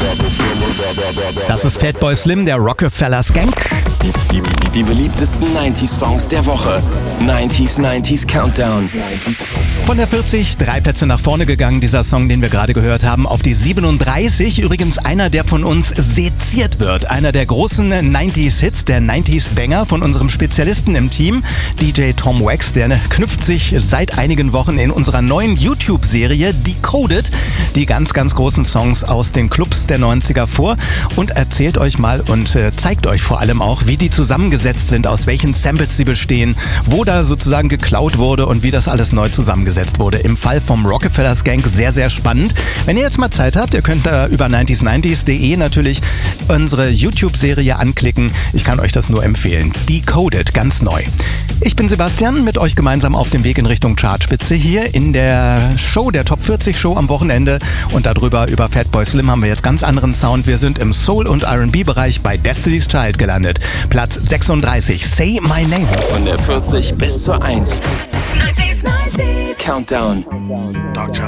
Das ist Fatboy Slim, der Rockefeller Skank. Die beliebtesten 90s-Songs der Woche. 90s Countdown. Von der 40 3 Plätze nach vorne gegangen, dieser Song, den wir gerade gehört haben, auf die 37. Übrigens einer, der von uns seziert wird. Einer der großen 90s-Hits, der 90s-Banger von unserem Spezialisten im Team, DJ Tom Wax. Der knüpft sich seit einigen Wochen in unserer neuen YouTube-Serie Decoded die ganz, ganz großen Songs aus den Clubs der 90er vor und erzählt euch mal und zeigt euch vor allem auch, wie die zusammengesetzt sind, aus welchen Samples sie bestehen, wo da sozusagen geklaut wurde und wie das alles neu zusammengesetzt wurde. Im Fall vom Rockefeller Skank sehr, sehr spannend. Wenn ihr jetzt mal Zeit habt, ihr könnt da über 90s90s.de natürlich unsere YouTube-Serie anklicken. Ich kann euch das nur empfehlen. Decoded, ganz neu. Ich bin Sebastian, mit euch gemeinsam auf dem Weg in Richtung Chartspitze hier in der Show, der Top 40 Show am Wochenende, und darüber über Fatboy Slim haben wir jetzt ganz anderen Sound. Wir sind im Soul- und R&B-Bereich bei Destiny's Child gelandet. Platz 36, Say My Name. Von der 40 bis zur 1. 90s Countdown. Dog Child.